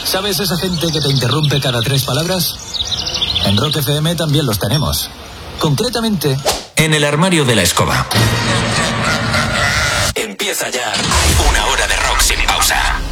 ¿Sabes esa gente que te interrumpe cada 3 palabras? En Rock FM también los tenemos. Concretamente, en el armario de la escoba. Empieza ya 1 hora de rock sin pausa.